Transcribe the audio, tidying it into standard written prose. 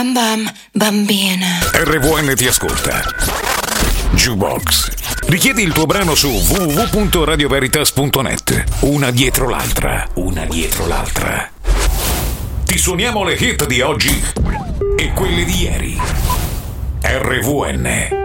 Bam bam, bambina. RVN ti ascolta. Jukebox. Richiedi il tuo brano su www.radioveritas.net. Una dietro l'altra. Ti suoniamo le hit di oggi e quelle di ieri. RVN.